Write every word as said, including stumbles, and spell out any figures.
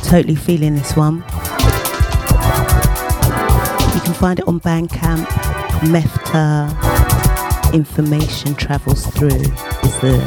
Totally feeling this one. You can find it on Bandcamp. Mefta. Information Travels Through is the